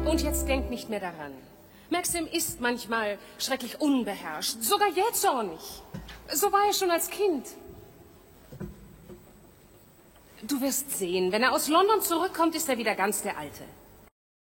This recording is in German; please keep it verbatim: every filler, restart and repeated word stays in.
Und jetzt denk nicht mehr daran. Maxim ist manchmal schrecklich unbeherrscht, sogar jähzornig. So war er schon als Kind. Du wirst sehen, wenn er aus London zurückkommt, ist er wieder ganz der Alte.